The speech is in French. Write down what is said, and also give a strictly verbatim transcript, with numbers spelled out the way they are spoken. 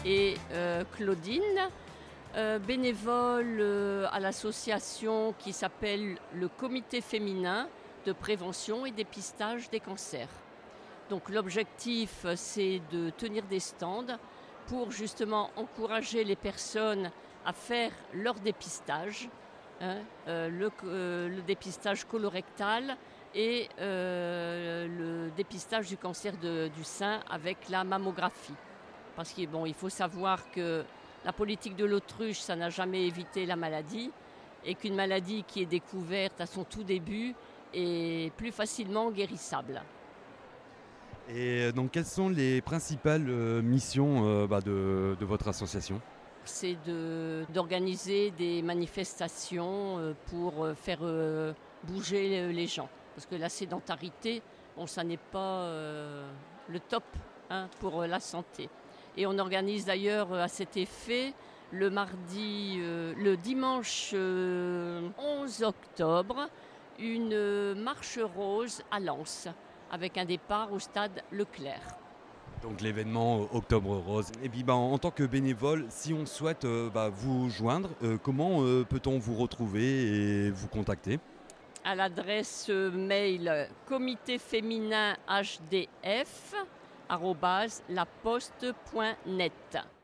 et euh, Claudine, euh, bénévole euh, à l'association qui s'appelle le Comité féminin de prévention et dépistage des cancers. Donc l'objectif, c'est de tenir des stands pour justement encourager les personnes à faire leur dépistage, hein, euh, le, euh, le dépistage colorectal et euh, le dépistage du cancer de, du sein avec la mammographie. Parce qu'il bon, il faut savoir que la politique de l'autruche, ça n'a jamais évité la maladie et qu'une maladie qui est découverte à son tout début est plus facilement guérissable. Et donc, quelles sont les principales euh, missions euh, bah, de, de votre association ? C'est de, d'organiser des manifestations euh, pour faire euh, bouger les gens. Parce que la sédentarité, bon, ça n'est pas euh, le top hein, pour la santé. Et on organise d'ailleurs à cet effet le mardi, euh, le dimanche euh, onze octobre, une marche rose à Lens, avec un départ au stade Leclerc. Donc l'événement Octobre Rose. Et puis bah, en tant que bénévole, si on souhaite euh, bah, vous joindre, euh, comment euh, peut-on vous retrouver et vous contacter ? À l'adresse mail comité féminin h d f arobase laposte point net.